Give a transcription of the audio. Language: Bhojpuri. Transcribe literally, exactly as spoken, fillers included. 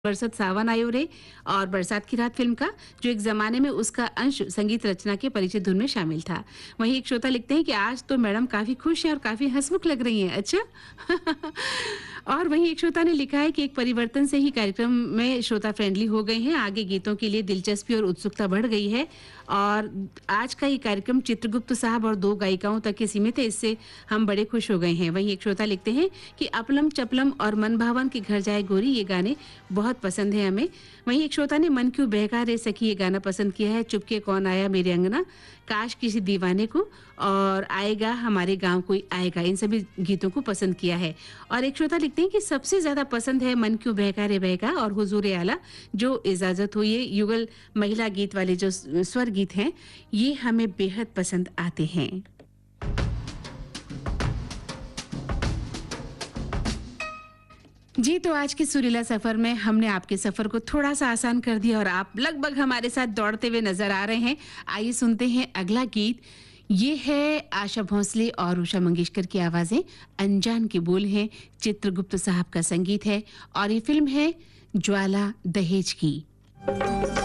बरसात सावन आयो रे और बरसात की रात फिल्म का, जो एक जमाने में उसका अंश संगीत रचना के परिचित धुन में शामिल था। वहीं एक श्रोता लिखते हैं कि आज तो मैडम काफी खुश हैं और काफी हंसमुख लग रही हैं। अच्छा। और वहीं एक श्रोता ने लिखा है कि एक परिवर्तन से ही कार्यक्रम में श्रोता फ्रेंडली हो गए हैं, आगे गीतों के लिए दिलचस्पी और उत्सुकता बढ़ गई है और आज का ये कार्यक्रम चित्रगुप्त साहब और दो गायिकाओं तक के सीमित है, इससे हम बड़े खुश हो गए हैं। वहीं एक श्रोता लिखते हैं कि अपलम चपलम और मन भावन के घर जाए गोरी, ये गाने बहुत पसंद है हमें। वहीं एक श्रोता ने मन क्यों बहका रे सखी, ये गाना पसंद किया है। चुपके कौन आया मेरे अंगना, काश किसी दीवाने को, और आएगा हमारे गांव कोई आएगा, इन सभी गीतों को पसंद किया है। और एक श्रोता लिखते हैं कि सबसे ज्यादा पसंद है मन क्यों बहका रे बहका और हुजूर आला, जो इजाजत हो, ये युगल महिला गीत वाले जो स्वर गीत हैं, ये हमें बेहद पसंद आते हैं। जी, तो आज के सुरीला सफर में हमने आपके सफर को थोड़ा सा आसान कर दिया और आप लगभग हमारे साथ दौड़ते हुए नजर आ रहे हैं। आइए सुनते हैं अगला गीत। ये है आशा भोसले और उषा मंगेशकर की आवाजें, अनजान के बोल हैं, चित्रगुप्त साहब का संगीत है और ये फिल्म है ज्वाला दहेज की।